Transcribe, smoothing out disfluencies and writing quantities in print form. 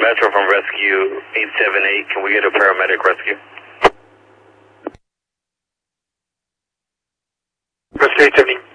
Metro from Rescue 878. Can we get a paramedic rescue? Rescue 878.